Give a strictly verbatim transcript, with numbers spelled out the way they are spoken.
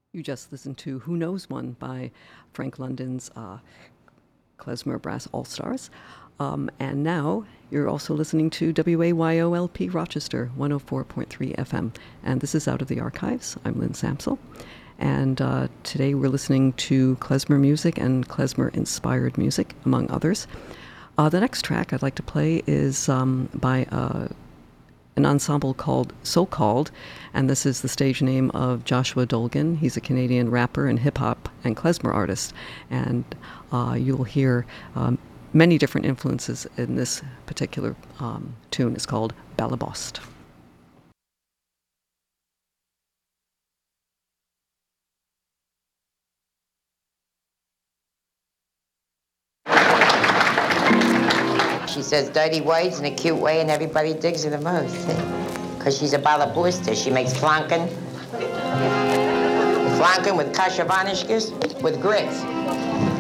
You just listened to Who Knows One by Frank London's uh, Klezmer Brass All-Stars. Um, and now you're also listening to W A Y O L P Rochester, one oh four point three F M. And this is Out of the Archives. I'm Lynn Samsel. And uh, today we're listening to klezmer music and klezmer-inspired music, among others. Uh, the next track I'd like to play is um, by uh, an ensemble called So Called, and this is the stage name of Joshua Dolgan. He's a Canadian rapper and hip-hop and klezmer artist. And uh, you'll hear um, many different influences in this particular um, tune. It's called Balabost. She says dirty words in a cute way, and everybody digs her the most. Because she's a balabusta. She makes flanken. Flanken with kashavanishkas with grits.